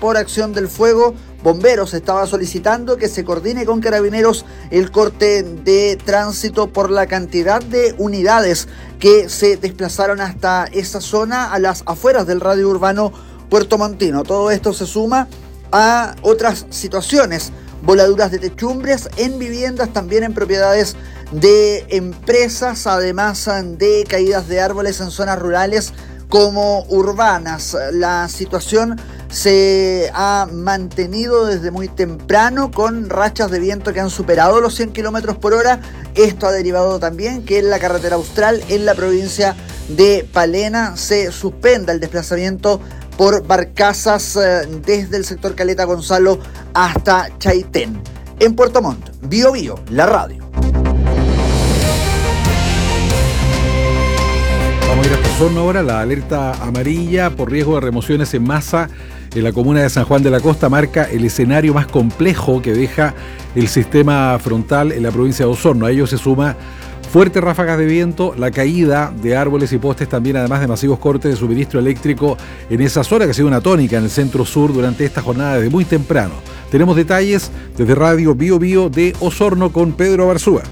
por acción del fuego. Bomberos estaba solicitando que se coordine con Carabineros el corte de tránsito por la cantidad de unidades que se desplazaron hasta esa zona a las afueras del radio urbano puertomontino. Todo esto se suma a otras situaciones, voladuras de techumbres en viviendas, también en propiedades de empresas, además de caídas de árboles en zonas rurales como urbanas. La situación se ha mantenido desde muy temprano con rachas de viento que han superado los 100 kilómetros por hora. Esto ha derivado también que en la carretera austral, en la provincia de Palena, se suspenda el desplazamiento por barcazas desde el sector Caleta Gonzalo hasta Chaitén. En Puerto Montt, Bio Bio, la radio. Vamos a ir hasta Osorno ahora. La alerta amarilla por riesgo de remociones en masa en la comuna de San Juan de la Costa marca el escenario más complejo que deja el sistema frontal en la provincia de Osorno. A ello se suma fuertes ráfagas de viento, la caída de árboles y postes también, además de masivos cortes de suministro eléctrico en esa zona que ha sido una tónica en el centro sur durante esta jornada desde muy temprano. Tenemos detalles desde Radio Bio Bio de Osorno con Pedro Barzúa.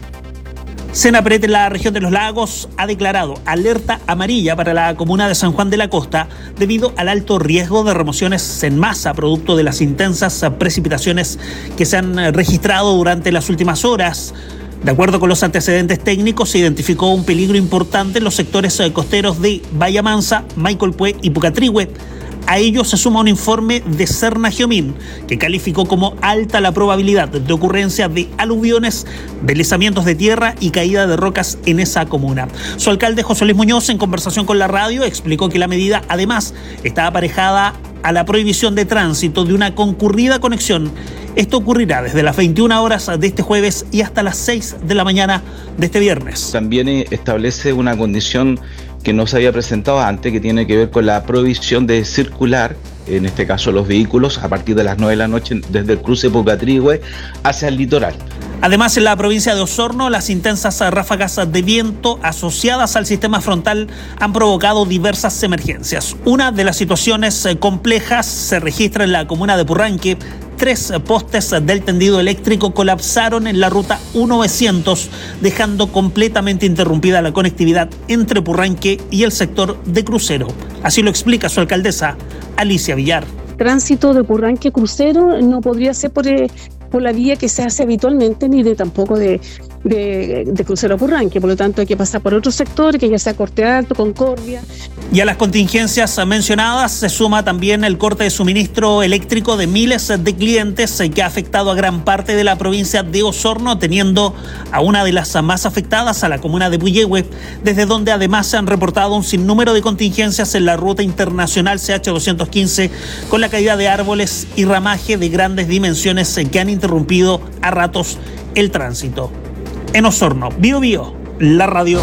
Senapred en la región de los lagos ha declarado alerta amarilla para la comuna de San Juan de la Costa debido al alto riesgo de remociones en masa producto de las intensas precipitaciones que se han registrado durante las últimas horas. De acuerdo con los antecedentes técnicos, se identificó un peligro importante en los sectores costeros de Bahía Mansa, Maicolpué y Pucatrihue. A ello se suma un informe de Serna Geomín, que calificó como alta la probabilidad de ocurrencia de aluviones, deslizamientos de tierra y caída de rocas en esa comuna. Su alcalde, José Luis Muñoz, en conversación con la radio, explicó que la medida, además, está aparejada a la prohibición de tránsito de una concurrida conexión. Esto ocurrirá desde las 21 horas de este jueves y hasta las 6 de la mañana de este viernes. También establece una condición que no se había presentado antes, que tiene que ver con la prohibición de circular, en este caso los vehículos, a partir de las 9 de la noche desde el cruce Pucatrihue hacia el litoral. Además, en la provincia de Osorno, las intensas ráfagas de viento asociadas al sistema frontal han provocado diversas emergencias. Una de las situaciones complejas se registra en la comuna de Purranque. 3 postes del tendido eléctrico colapsaron en la ruta 1900, dejando completamente interrumpida la conectividad entre Purranque y el sector de Crucero. Así lo explica su alcaldesa, Alicia Villar. Tránsito de Purranque Crucero no podría ser por la vía que se hace habitualmente, ni tampoco de Crucero Purranque. Por lo tanto, hay que pasar por otro sector, que ya sea Corte Alto, Concordia. Y a las contingencias mencionadas se suma también el corte de suministro eléctrico de miles de clientes que ha afectado a gran parte de la provincia de Osorno, teniendo a una de las más afectadas, a la comuna de Puyehue, desde donde además se han reportado un sinnúmero de contingencias en la ruta internacional CH215, con la caída de árboles y ramaje de grandes dimensiones que han interrumpido a ratos el tránsito. En Osorno, Bio Bio, la radio.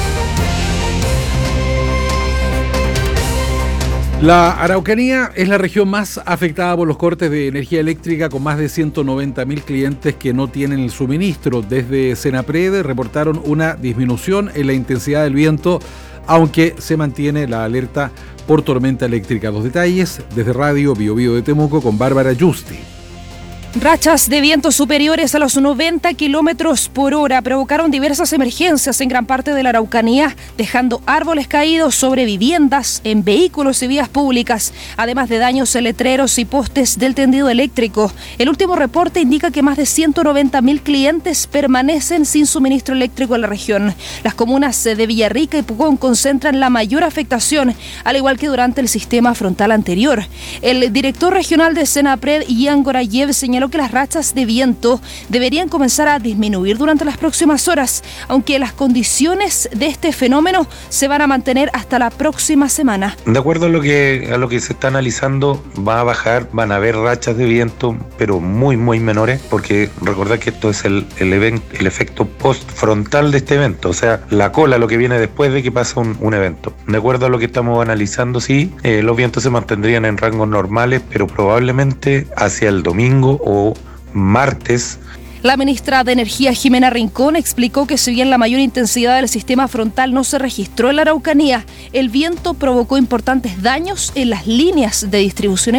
La Araucanía es la región más afectada por los cortes de energía eléctrica, con más de 190.000 clientes que no tienen el suministro. Desde Senapred reportaron una disminución en la intensidad del viento, aunque se mantiene la alerta por tormenta eléctrica. Los detalles desde Radio Bio Bio de Temuco con Bárbara Justi. Rachas de viento superiores a los 90 kilómetros por hora provocaron diversas emergencias en gran parte de la Araucanía, dejando árboles caídos sobre viviendas, en vehículos y vías públicas, además de daños en letreros y postes del tendido eléctrico. El último reporte indica que más de 190.000 clientes permanecen sin suministro eléctrico en la región. Las comunas de Villarrica y Pucón concentran la mayor afectación, al igual que durante el sistema frontal anterior. El director regional de Senapred, Ian Gorayev, señaló que las rachas de viento deberían comenzar a disminuir durante las próximas horas, aunque las condiciones de este fenómeno se van a mantener hasta la próxima semana. De acuerdo a lo que se está analizando, va a bajar, van a haber rachas de viento, pero muy menores, porque recordad que esto es el efecto post-frontal de este evento, o sea, la cola, lo que viene después de que pasa un evento. De acuerdo a lo que estamos analizando, sí, los vientos se mantendrían en rangos normales, pero probablemente hacia el domingo o martes. La ministra de Energía, Jimena Rincón, explicó que si bien la mayor intensidad del sistema frontal no se registró en la Araucanía, el viento provocó importantes daños en las líneas de distribución